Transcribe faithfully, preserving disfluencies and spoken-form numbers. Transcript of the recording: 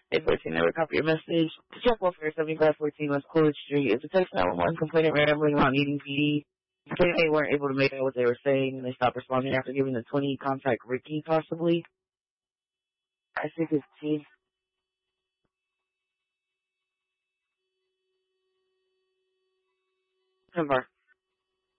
eight fourteen, never copy your message. Check welfare seventy-five fourteen West Coolidge Street. It's a text nine one one complaining rambling about needing P D. Complaining they weren't able to make out what they were saying and they stopped responding after giving the twenty contact Ricky, possibly. I think it's T. Confirm.